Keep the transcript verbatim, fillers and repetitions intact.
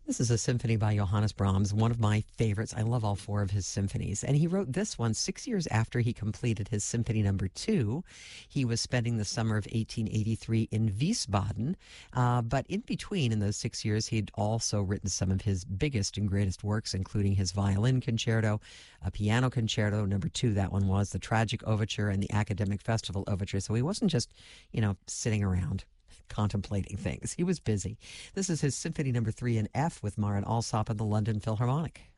This is a symphony by Johannes Brahms, one of my favorites. I love all four of his symphonies. And he wrote this one six years after he completed his symphony number two. He was spending the summer of eighteen eighty-three in Wiesbaden. Uh, but in between, in those six years, he'd also written some of his biggest and greatest works, including his violin concerto, a piano concerto, number two, that one was, the Tragic Overture, and the Academic Festival Overture. So he wasn't just, you know, sitting around contemplating things. He was busy. This is his Symphony Number Three in F with Marin Alsop and the London Philharmonic.